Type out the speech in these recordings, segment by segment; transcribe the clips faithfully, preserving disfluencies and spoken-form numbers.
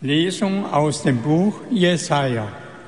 Lesung aus dem Buch Jesaja.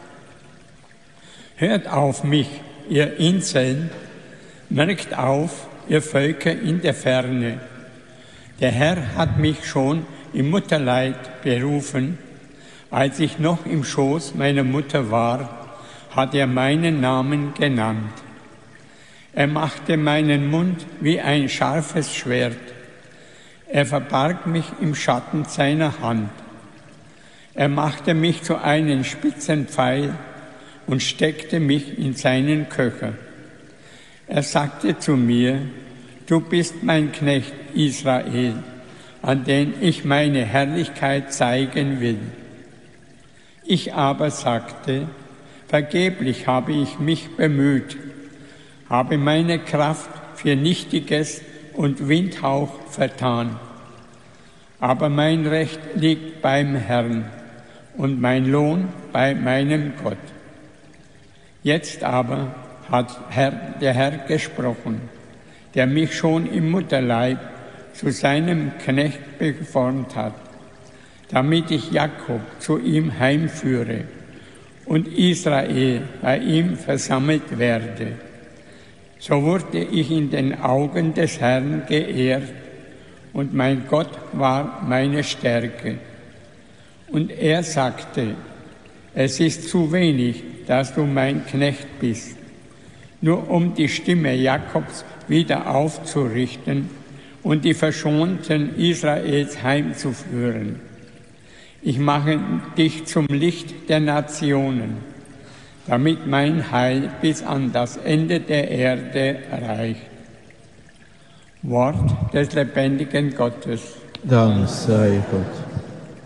Hört auf mich, ihr Inseln, merkt auf, ihr Völker in der Ferne. Der Herr hat mich schon im Mutterleib berufen. Als ich noch im Schoß meiner Mutter war, hat er meinen Namen genannt. Er machte meinen Mund wie ein scharfes Schwert. Er verbarg mich im Schatten seiner Hand. Er machte mich zu einem spitzen Pfeil und steckte mich in seinen Köcher. Er sagte zu mir, du bist mein Knecht Israel, an den ich meine Herrlichkeit zeigen will. Ich aber sagte, vergeblich habe ich mich bemüht, habe meine Kraft für Nichtiges und Windhauch vertan. Aber mein Recht liegt beim Herrn und mein Lohn bei meinem Gott. Jetzt aber hat Herr, der Herr gesprochen, der mich schon im Mutterleib zu seinem Knecht geformt hat, damit ich Jakob zu ihm heimführe und Israel bei ihm versammelt werde. So wurde ich in den Augen des Herrn geehrt, und mein Gott war meine Stärke. Und er sagte, es ist zu wenig, dass du mein Knecht bist, nur um die Stimme Jakobs wieder aufzurichten und die Verschonten Israels heimzuführen. Ich mache dich zum Licht der Nationen, damit mein Heil bis an das Ende der Erde reicht. Wort des lebendigen Gottes. Dank sei Gott.